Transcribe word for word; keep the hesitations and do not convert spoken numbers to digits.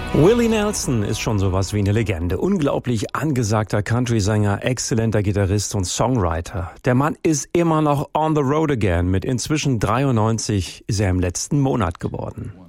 Willie Nelson ist schon sowas wie eine Legende. Unglaublich angesagter Country-Sänger, exzellenter Gitarrist und Songwriter. Der Mann ist immer noch on the road again. Mit inzwischen dreiundneunzig ist er im letzten Monat geworden.